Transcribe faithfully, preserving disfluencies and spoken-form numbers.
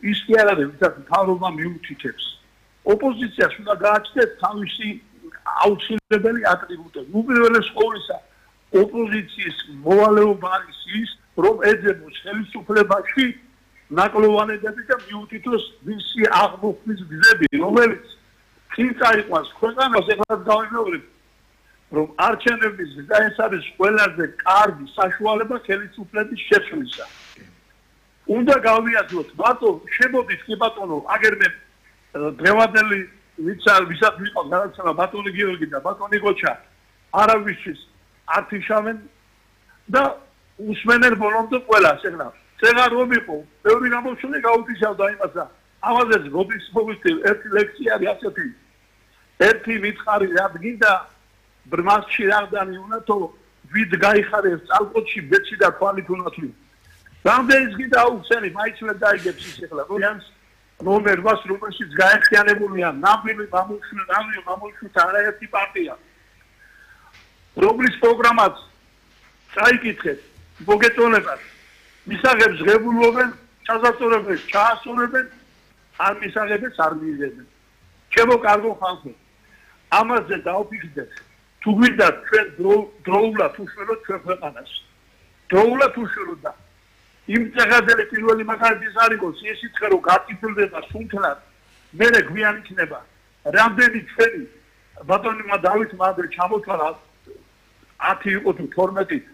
ის კი არ არის, ვისაც მთავრობა მიუთითებს. ოპოზიციას უნდა გააჩნდეს თავისი აუცილებელი ატრიბუტები. უპირველეს ყოვლისა, ოპოზიციის მოვალეობა არის ის, რომ ეძებოს ხელისუფლებაში ნაკლოვანებები და მიუთითოს მისი აღმოხმის გზები, რომელიც წინ წაიყვანს ქვეყანას. ეხლა გავიმეორებ, რომ არჩევნების და ეს არის ყველაზე კარგი საშუალება ხელისუფლების შეცვლისა. უნდა გავიაზროთ, ბატონო, შემოდით კი ბატონო, აგერ მე დღევანდელი ვიცა ვისაც ვიყავ განაცემა ბატონი გიორგი და ბატონი გოჩა არავისთვის არ თიშავენ და უსმენენ ბოლომდე ყველას. ეხლა წეღარ რომ იყო, ბევრი გამოჩვენე გაუთიშავდა იმასა. ამაზე როდის მოვიხდი ერთი ლექცია არის ასეთი. ერთი მითხარი რადგინდა ბრმასში რაღდანი უნათო ვიდ გაიხარეს წალყოჩი ბეცი და თვალით უნათლი. რამდენის გინდა აუხსენი, მაინც ვერ დაიგებს ის ეხლა. როიანს ნომერ რვას რომელშიც გაერთიანებულია ნამდვილი მამულში, ნამდვილი მამულში არაერთი პარტია. რომლის პროგრამაც წაიკითხეთ, მოგეწონებათ. მისაღებს ღებულობენ, ჩასასწორებენ, ჩაასწორებენ, არ მისაღებებს არ მიიღებენ. ჩემო კარგო ხალხო, ამაზე დაუფიქრდეთ. თუ გვინდა ჩვენ დროულად უშველოთ ჩვენ ქვეყანას. დროულად უშველოთ და იმ წაღადელი პირველი მაგალითი ის არის, რომ ეს იცხრა რომ გაწიფულდება სუნთლად, მერე გვიან იქნება. რამდენი ჩვენი ბატონმა დავითმა ადრე ჩამოთვალა ათი იყო თუ თორმეტი